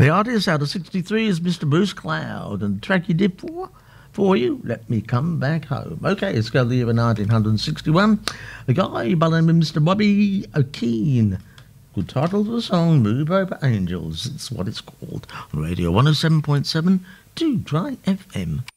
The artist out of 63 is Mr. Bruce Cloud, and the track he did for you, Let Me Come Back Home. Okay, let's go to the year of 1961. A guy by the name of Mr. Bobby O'Keefe. Good title to the song, Move Over Angels. It's what it's called. On Radio 107.7 to Dry FM.